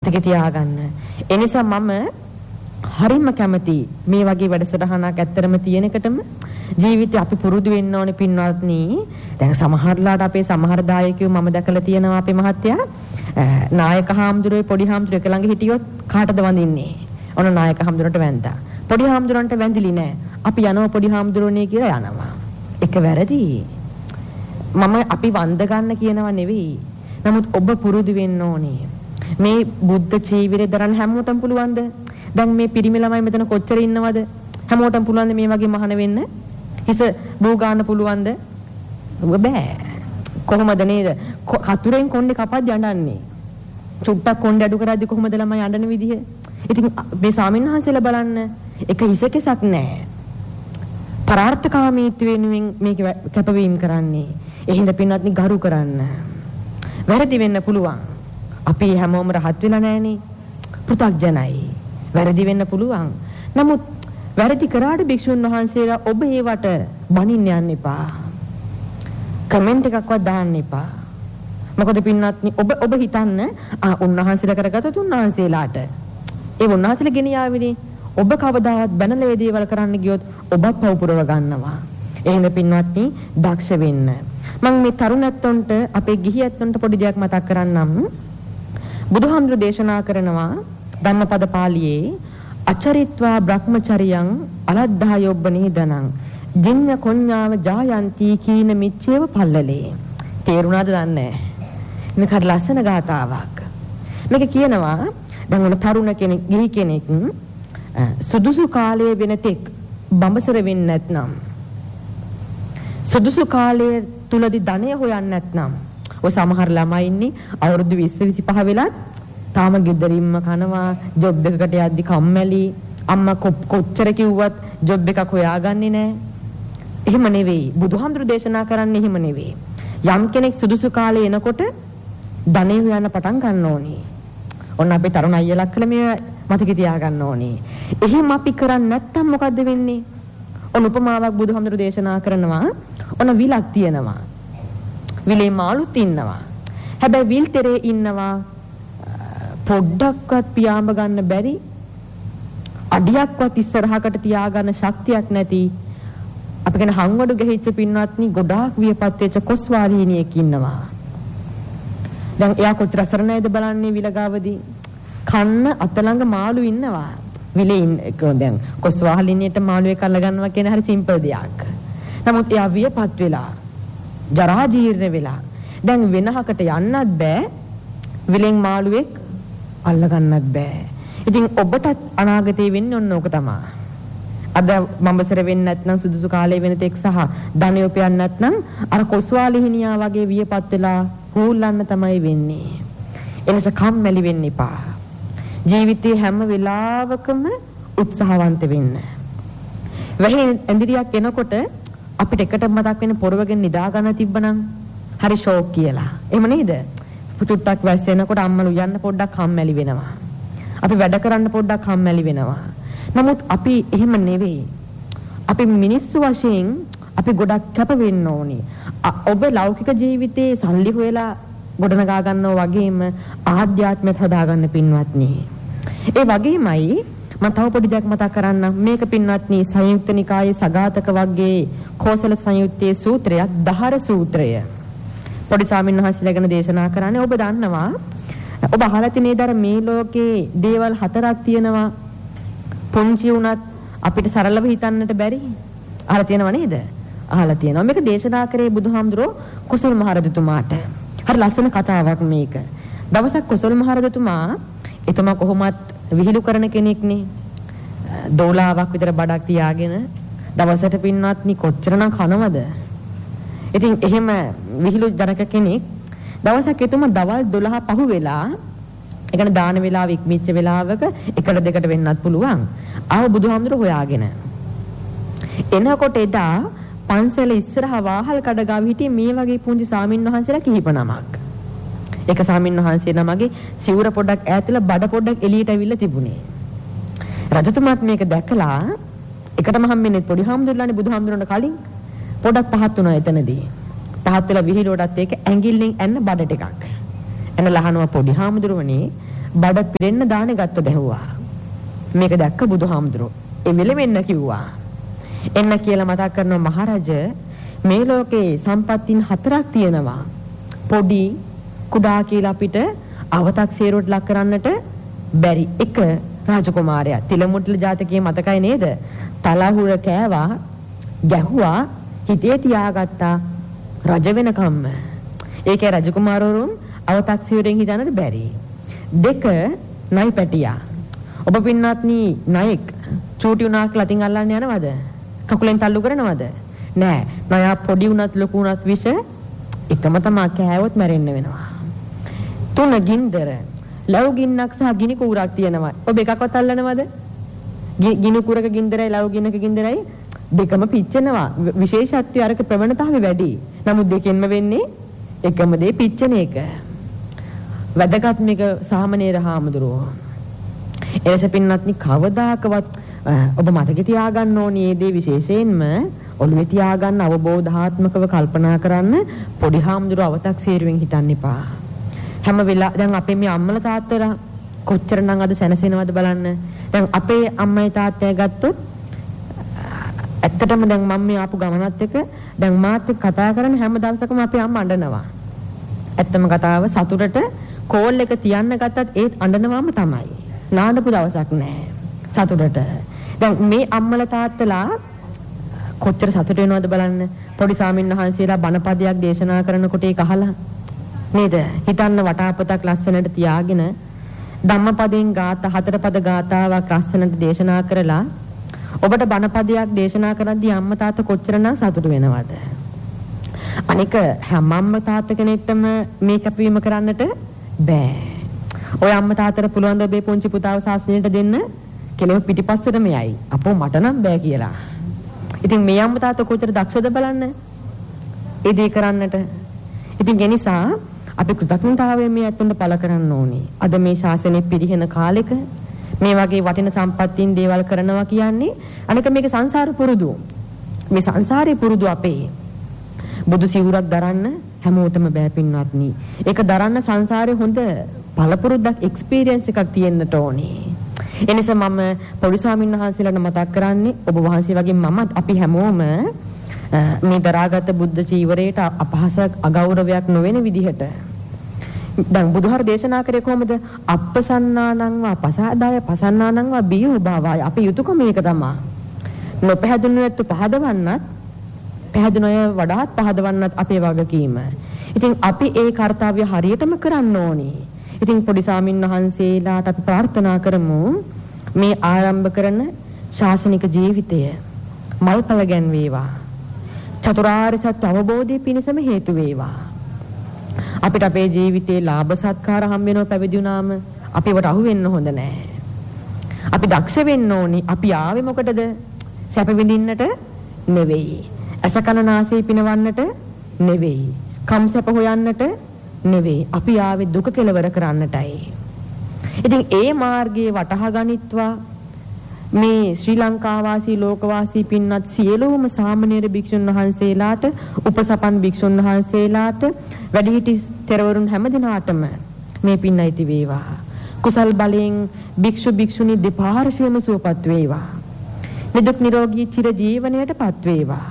මතක තියාගන්න. ඒ නිසා මම හරිම කැමති මේ වගේ වැඩසටහනක් ඇත්තරම තියෙනකටම ජීවිතේ අපි පුරුදු වෙන්න ඕනේ පින්වත්නි. දැන් සමහරලාට අපේ සමහර දායකයෝ මම දැකලා තියෙනවා අපේ මහත්තයා නායක හාමුදුරුවෝ පොඩි හාමුදුරුවෝ එක ළඟ හිටියොත් කාටද වඳින්නේ? ඔන්න නායක හාමුදුරන්ට වැඳා. පොඩි හාමුදුරන්ට වැඳිලි නෑ. අපි යනවා පොඩි හාමුදුරනේ කියලා යනවා. ඒක වැරදි. අපි වන්ද ගන්න කියනවා නෙවෙයි. නමුත් ඔබ පුරුදු වෙන්න ඕනේ. මේ බුද්ධ ජීවිතේ දරන්න හැමෝටම පුළුවන්ද? දැන් මේ පිරිමි ළමයි මෙතන කොච්චර ඉන්නවද? හැමෝටම පුළුවන්ද මේ වගේ මහාන වෙන්න? හිස බෝ ගන්න පුළුවන්ද? බෑ. කොහොමද නේද? කතුරෙන් කොණ්ඩේ කපද්දි අඬන්නේ. චුට්ටක් කොණ්ඩේ අඩු කරද්දි කොහොමද ළමයි අඬන විදිහ? ඉතින් මේ ස්වාමීන් වහන්සේලා බලන්න එක හිසකෙසක් නැහැ. පරාර්ථකාමීත්වයෙන් මේක කැපවීම කරන්නේ. ඒ හින්දා පින්වත්නි ගරු කරන්න. වැරදි වෙන්න පුළුවන්. අපි හැමෝම රහත් වෙලා නැහනේ. පෘථග්ජනයි. වැරදි වෙන්න පුළුවන්. නමුත් වැරදි කරාට භික්ෂුන් වහන්සේලා ඔබ ඒවට බනින්න යන්න එපා. කමෙන්ට් එකක්වත් දාන්න එපා. මොකද පින්වත්නි ඔබ හිතන්න උන්වහන්සේලා කරගත්තත් උන්වහන්සේලාට ඒ උන්වහන්සේලා ගෙනියාවිනේ. ඔබ කවදාවත් බැනලේ දේවල් කරන්න ගියොත් ඔබත් පව පුරව ගන්නවා. එහෙනම් පින්වත්නි දක්ෂ වෙන්න. මම මේ තරුණැත්තන්ට අපේ ගිහියැත්තන්ට පොඩි දෙයක් මතක් කරන්නම්. බුදුහාමුදුරු දේශනා කරනවා ධම්මපද පාළියේ අචරිත්වා බ්‍රහ්මචරියං අලද්ධායොබ්බ නේදනං ජිඤ්ඤ කොඤ්ඤාව ජායන්ති කීන මිච්ඡේව පල්ලලේ. තේරුණාද දන්නේ නැහැ. මේක හරි ලස්සන ගාතාවක්. මේක කියනවා දැන් ඔන්න තරුණ කෙනෙක් ගිහි කෙනෙක් සුදුසු කාලයේ වෙනතෙක් බඹසර වෙන්නේ නැත්නම් සුදුසු කාලයේ තුලදී ධනය හොයන්නේ නැත්නම් ඔය සමහර ළමයි ඉන්නේ අවුරුදු 20 25 වෙලත් තාම ගෙදරින්ම කනවා ජොබ් එකකට යද්දි කම්මැලි අම්මා කොච්චර කිව්වත් ජොබ් එකක් හොයාගන්නේ නැහැ. එහෙම නෙවෙයි බුදුහාමුදුරු දේශනා කරන්නේ එහෙම නෙවෙයි. යම් කෙනෙක් සුදුසු කාලේ එනකොට ධනෙ හොයන්න පටන් ගන්න ඕනේ. ඔන්න අපේ තරුණ අයියලා කළ මේ මතක තියාගන්න ඕනේ. එහෙම අපි කරන්නේ නැත්තම් මොකද්ද වෙන්නේ? ඔන්න උපමාවක් බුදුහාමුදුරු දේශනා කරනවා. ඔන්න විලක් තියෙනවා. විලේ මාළුත් ඉන්නවා. හැබැයි විල් තෙරේ ඉන්නවා පොඩ්ඩක්වත් පියාඹ ගන්න බැරි අඩියක්වත් ඉස්සරහකට තියාගන්න ශක්තියක් නැති අපි කියන හංවඩු ගෙහිච්ච පින්වත්නි ගොඩාක් වියපත් වෙච්ච කොස්වාලීනියෙක් ඉන්නවා. දැන් එයා කොච්චර සරණයිද බලන්නේ විලගාවදී. කන්න අත ළඟ මාළු ඉන්නවා. විලේ දැන් කොස්වාලීනියට මාළුවෙක් අල්ල ගන්නවා කියන හරි සිම්පල් දෙයක්. නමුත් එයා වියපත් වෙලා ජරා ජීර්ණ වෙලා දැන් වෙනහකට යන්නත් බෑ. විලෙන් මාළුවෙක් අල්ල ගන්නත් බෑ. ඉතින් ඔබටත් අනාගතේ වෙන්නේ ඔන්න ඕක තමයි. අද බඹසර වෙන්නේ නැත්නම් සුදුසු කාලේ වෙන තෙක් සහ ධනිය උපයන්නේ නැත්නම් අර කොස්වාලිහිනියා වගේ වියපත් වෙලා හූල්ලන්න තමයි වෙන්නේ. එනිස කම්මැලි වෙන්න එපා. ජීවිතේ හැම වෙලාවකම උත්සාහවන්ත වෙන්න. වෙහි ඇඳිරියක් එනකොට අපිට එකට මතක් වෙන පොරවගෙන නිදා ගන්න තිබ්බනම් හරි ෂෝක් කියලා. එහෙම නේද? පුතුට්ටක් වැස්සෙනකොට අම්මලු යන්න පොඩ්ඩක් කම්මැලි වෙනවා. අපි වැඩ කරන්න පොඩ්ඩක් කම්මැලි වෙනවා. නමුත් අපි එහෙම නෙවෙයි. අපි මිනිස්සු වශයෙන් අපි ගොඩක් කැප වෙන්න ඕනේ. ඔබ ලෞකික ජීවිතේ සල්ලි හොයලා ගොඩනගා ගන්නවා වගේම ආධ්‍යාත්මයත් හදාගන්න පින්වත්නි. ඒ වගේමයි මම තව පොඩි දෙයක් මතක් කරන්නම්. මේක පින්වත්නි සංයුක්ත නිකායේ සගතක වර්ගයේ කෝසල සංයුත්තේ සූත්‍රයක් දහර සූත්‍රය. පොඩි ස්වාමීන් වහන්සේලා ගැන දේශනා කරන්නේ ඔබ දන්නවා. ඔබ අහලා තියෙනේද මේ ලෝකේ දේවල් හතරක් තියෙනවා. පුංචි උනත් අපිට සරලව හිතන්නට බැරි. අහලා තියෙනව නේද? අහලා තියෙනවා. මේක දේශනා කරේ බුදුහාමුදුරෝ කුසල මහරජතුමාට. හරි ලස්සන කතාවක් මේක. දවසක් කුසල මහරජතුමා එතුමා කොහොමත් විහිළු කරන කෙනෙක්නේ. දෝලාවක් විතර බඩක් තියාගෙන දවසට පින්වත්නි කොච්චරනම් කනවද? ඉතින් එහෙම විහිළු ජනක කෙනෙක් දවසක් එතුමා දවල් 12 පහු වෙලා ඒ කියන්නේ දාන වේලාව ඉක්මිච්ච වෙලාවක එකට දෙකට වෙන්නත් පුළුවන්. ආව බුදුහාමුදුර හොයාගෙන. එනකොට එදා පන්සල ඉස්සරහ වාහල් කඩගාව හිටියේ මේ වගේ පුංචි සාමින් වහන්සේලා කිහිප නමක්. එක සාමින් වහන්සේ නමගේ සිවුර පොඩ්ඩක් ඈතලා බඩ පොඩ්ඩක් එළියට ඇවිල්ලා තිබුණේ. රජතුමාත් මේක දැකලා එකටම හම්බෙන්නේ පොඩි හාමුදුරලානේ බුදුහාමුදුරන්ට කලින් පොඩක් පහත් වුණා එතනදී. පහත් වෙලා විහිළුවටත් ඒක ඇඟිල්ලෙන් ඇන්න බඩට එකක්. එන ලහනවා පොඩි හාමුදුරුවනේ බඩ පිරෙන්න දානේ ගත්ත දැහුවා. මේක දැක්ක බුදුහාමුදුරුවෝ ඒ වෙලෙම එන්න කිව්වා. එන්න කියලා මතක් කරනවා මහරජ මේ ලෝකේ සම්පත්තින් 4ක් තියෙනවා. පොඩි කුඩා කියලා අපිට අවතක්සේරුවට ලක් කරන්නට බැරි. එක රාජකුමාරයා තිලමුට්ටල ජාතකයේ මතකයි නේද? තලහුර කෑවා, ගැහුවා, හිතේ තියාගත්තා රජ වෙනකම්ම. ඒකේ රජකුමාරවරුන් අවතක්සේරුවෙන් හිතන්නට බැරි. දෙක නයි පැටියා. ඔබ පින්නත්නි නයෙක් චූටි උනා කියලා අතින් අල්ලන්න යනවද? කකුලෙන් තල්ලු කරනවද? නෑ. නයා පොඩි උනත් ලොකු උනත් විෂ එකම තමයි කෑවොත් මැරෙන්න වෙනවා. තුන ගින්දර. ලව් ගින්නක් සහ ගිනි කූරක් තියෙනවා. ඔබ එකක්වත් අල්ලනවද? ගිනි කූරක ගින්දරයි ලව් ගින්නක ගින්දරයි දෙකම පිච්චෙනවා. විශේෂත්වය අරක ප්‍රවණතාවය වැඩි. නමුත් දෙකෙන්ම වෙන්නේ එකම දේ පිච්චෙන එක. වැදගත් මේක සාමණේර හාමුදුරුවෝ. එලෙස පින්නත්නි කවදාකවත් ඔබ මතක තියාගන්න ඕනේ මේ දේ විශේෂයෙන්ම ඔළුවේ තියාගන්න අවබෝධාත්මකව කල්පනා කරන්න පොඩි හාමුදුරුවෝ අවතක්සේරුවෙන් හිතන්න එපා. හැම වෙලාවෙම දැන් අපේ මේ අම්මලා තාත්තලා කොච්චරනම් අද සැනසෙනවද බලන්න. දැන් අපේ අම්මයි තාත්තයි ගත්තොත් ඇත්තටම දැන් මම මේ ආපු ගමනත් එක්ක දැන් මාත් කතා කරන හැම දවසකම අපේ අම්මා අඬනවා. ඇත්තම කතාව සතුටට කෝල් එක තියන්න ගත්තත් ඒත් අඬනවාම තමයි. නාඩපු දවසක් නැහැ සතුටට. දැන් මේ අම්මලා තාත්තලා කොච්චර සතුට වෙනවද බලන්න. පොඩි ස්වාමීන් වහන්සේලා බණපදයක් දේශනා කරනකොට ඒක අහලා නේද? හිතන්න වටාපතක් ලස්සනට තියාගෙන ධම්මපදයෙන් ගාථා 4 පද ගාථාවක් ලස්සනට දේශනා කරලා ඔබට බණපදයක් දේශනා කරද්දී අම්මා තාත්තා කොච්චරනම් සතුට වෙනවද? අනික හැම අම්මා තාත්තා කෙනෙක්ටම මේ කැපවීම කරන්නට බෑ. ඔය අම්මා තාත්තට පුළුවන් ද ඔබේ පුංචි පුතාව සාසනයට දෙන්න කෙලෙම පිටිපස්සට මෙයයි. අපෝ මට නම් බෑ කියලා. ඉතින් මේ අම්මා තාත්තා කොච්චර දක්ෂද බලන්න. ඒ දේ කරන්නට. ඉතින් ඒ නිසා අපි කෘතඥතාවයෙන් මේ අත්තුන්ට පළ කරන්න ඕනේ. අද මේ ශාසනය පිරිහෙන කාලෙක මේ වගේ වටින සම්පත්තින් දේවල් කරනවා කියන්නේ අනික මේක සංසාර පුරුදු. මේ සංසාරේ පුරුදු අපේ. බුදු සිවුරක් දරන්න හැමෝටම බෑ පින්වත්නි. ඒක දරන්න සංසාරේ හොඳ පළපුරුද්දක් එක්ස්පීරියන්ස් එකක් තියෙන්නට ඕනේ. ඒ නිසා මම පොඩි ස්වාමීන් වහන්සේලාට මතක් කරන්නේ ඔබ වහන්සේ වගේ මමත් අපි හැමෝම මේ දරාගත බුද්ධ චීවරයට අපහසක් අගෞරවයක් නොවන විදිහට දැන් බුදුහාර දේශනා කරේ කොහොමද? අප්පසන්නානං වා පසාදාය පසන්නානං වා බියෝ භාවය. අපේ යුතුයකම මේක තමයි. නොපැහැදුණු ඇත්ත පහදවන්නත් පැහැදුණය වඩාත් පහදවන්නත් අපේ වගකීම. ඉතින් අපි ඒ කාර්යය හරියටම කරන්න ඕනේ. ඉතින් පොඩි ස්වාමීන් වහන්සේලාට අපි ප්‍රාර්ථනා කරමු මේ ආරම්භ කරන ශාසනික ජීවිතය මල්පල ගැන්වේවා. චතුරාර්ය සත්‍ය අවබෝධය පිණිසම හේතු වේවා. අපිට අපේ ජීවිතේ ලාභ සත්කාර හම් වෙනව පැවිදි වුණාම අපිවට අහු වෙන්න හොඳ නැහැ. අපි දක්ෂ වෙන්න ඕනි. අපි ආවේ මොකටද? සැප විඳින්නට නෙවෙයි. අසකනාසී පිනවන්නට නෙවෙයි. කම් සැප හොයන්නට නෙවෙයි. අපි ආවේ දුක කෙලවර කරන්නටයි. ඉතින් ඒ මාර්ගයේ වටහා ගනිත්වා මේ ශ්‍රී ලංකා වාසී ලෝක වාසී පින්වත් සියලුම සාමණේර භික්ෂුන් වහන්සේලාට උපසපන් භික්ෂුන් වහන්සේලාට වැඩිහිටි තෙරවරුන් හැමදිනාටම මේ පින් අයිති වේවා. කුසල් බලයෙන් භික්ෂු භික්ෂුණී දෙපාර්ශ්වයම සුවපත් වේවා. නිදුක් නිරෝගී චිර ජීවනයටපත් වේවා.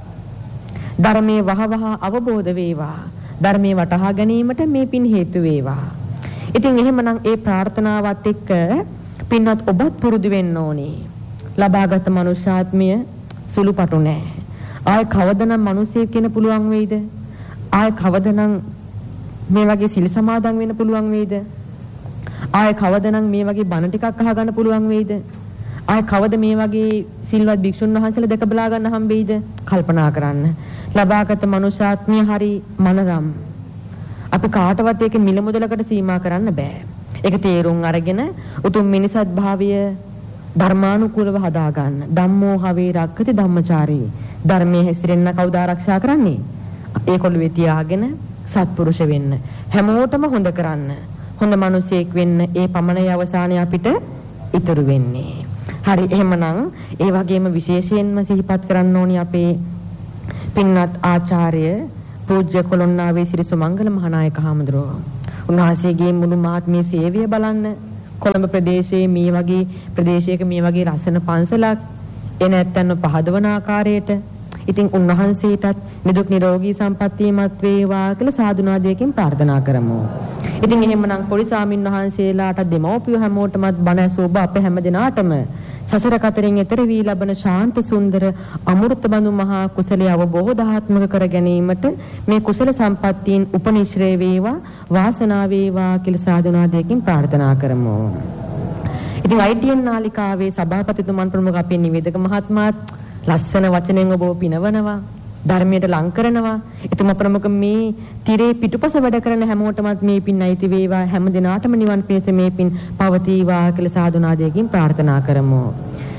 ධර්මයේ වහවහ අවබෝධ වේවා. ධර්මයේ වටහා ගැනීමට මේ පින් හේතු වේවා. ඉතින් එහෙමනම් ඒ ප්‍රාර්ථනාවත් එක්ක පින්වත් ඔබත් පුරුදු වෙන්න ඕනේ. ලබාගත් මනුෂ්‍යාත්මය සුළුපටු නෑ. ආය කවදනම් මිනිසෙක් වෙන්න පුළුවන් වෙයිද? ආය කවදනම් මේ වගේ සිල් සමාදන් වෙන්න පුළුවන් වෙයිද? ආය කවදනම් මේ වගේ බණ ටිකක් අහගන්න පුළුවන් වෙයිද? ආය කවද මේ වගේ සිල්වත් භික්ෂුන් වහන්සේලා දැක බලා ගන්න හම්බෙයිද? කල්පනා කරන්න. ලබාගත් මනුෂ්‍යාත්මය හරි මනරම්. අපි කාටවත් ඒක මිල මුදලකට සීමා කරන්න බෑ. ඒක තේරුම් අරගෙන උතුම් මිනිසත් භාවය ධර්මානුකූලව හදා ගන්න. ධම්මෝ හවේ රක්කති ධම්මචාරී. ධර්මයේ හැසිරෙන්න කවුද ආරක්ෂා කරන්නේ? ඒකොළුවේ තියාගෙන සත්පුරුෂ වෙන්න. හැමෝටම හොඳ කරන්න. හොඳ මිනිසෙක් වෙන්න. ඒ පමණයි අවසානයේ අපිට ඉතුරු වෙන්නේ. හරි එහෙමනම් ඒ වගේම විශේෂයෙන්ම සිහිපත් කරන්න ඕනි අපේ පින්වත් ආචාර්ය පූජ්‍ය කොළොන්නාවේ සිරි සුමංගල මහානායක හාමුදුරුවෝ. උන්වහන්සේගේ මුළු මහත්මී සේවය බලන්න. කොළඹ ප්‍රදේශයේ මේ වගේ ප්‍රදේශයක මේ වගේ ලස්සන පන්සලක් එන ඇත්තන්ව පහදවන ආකාරයට ඉතින් උන්වහන්සේටත් නිදුක් නිරෝගී සම්පන්නියමත් වේවා කියලා සාදුනාදයකින් ප්‍රාර්ථනා කරමු. ඉතින් එහෙමනම් පොඩි ස්වාමින් වහන්සේලාට දෙමව්පියෝ හැමෝටමත් බණ ඇසූ ඔබ අප හැම දිනාටම සසර කතරින් එතර වී ලබන ශාන්ත සුන්දර අමෘත බඳු මහා කුසලයේ අවබෝධාත්මක කර ගැනීමට මේ කුසල සම්පත්තීන් උපනිශ්‍රේ වේවා වාසනාව වේවා කියලා සාදුනාදයකින් ප්‍රාර්ථනා කරමු. ඉතින් ITN නාලිකාවේ සභාපතිතුමන් ප්‍රමුඛ අපේ නිවේදක මහත්මයාත් ලස්සන වචනෙන් ඔබව පිනවනවා ධර්මයට ලං කරනවා. එතුමා ප්‍රමුඛ මේ තිරේ පිටුපස වැඩ කරන හැමෝටමත් මේ පින් අයිති වේවා හැම දිනාටම නිවන් පිණිස මේ පින් පවතිවා කියලා සාදුනාදයකින් ප්‍රාර්ථනා කරමු.